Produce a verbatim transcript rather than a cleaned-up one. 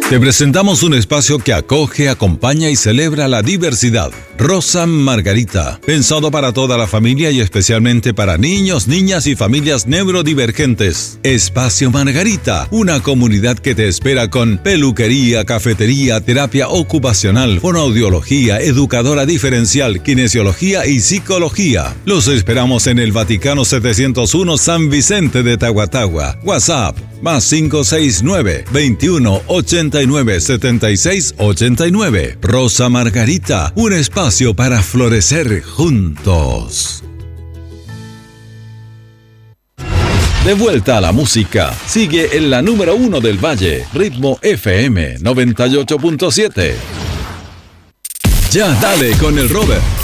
Te presentamos un espacio que acoge, acompaña y celebra la diversidad. Rosa Margarita, pensado para toda la familia y especialmente para niños, niñas y familias neurodivergentes. Espacio Margarita, una comunidad que te espera con peluquería, cafetería, terapia ocupacional, fonoaudiología, educadora diferencial, kinesiología y psicología. Los esperamos en el Vaticano setecientos uno San Vicente de Tahuatahua. WhatsApp más cinco seis nueve, veintiuno, ochenta y nueve, setenta y seis, ochenta y nueve. Rosa Margarita, un espacio para florecer juntos. De vuelta a la música, sigue en la número uno del Valle, Ritmo F M noventa y ocho punto siete. Ya dale con el Robert.